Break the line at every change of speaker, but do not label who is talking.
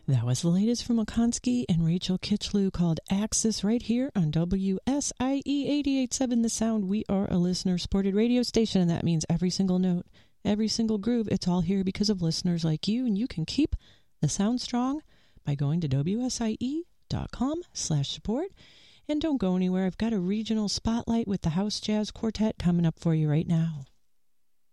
That was the latest from Okonski and Rachel Kitchlew called Axis right here on WSIE 88.7 The Sound. We are a listener-supported radio station, and that means every single note, every single groove, it's all here because of listeners like you, and you can keep the sound strong by going to WSIE.com/support. And don't go anywhere. I've got a regional spotlight with the House Jazz Quartet coming up for you right now.